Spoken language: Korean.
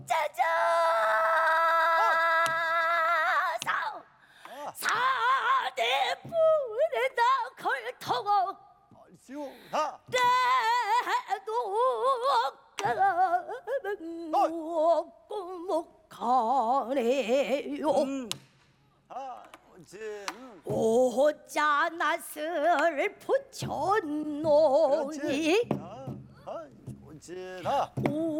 짜자 사대 불에다 걸터고 시오다 때도 꼬목하네요. 오자낫을 붙여놓으니 좋지다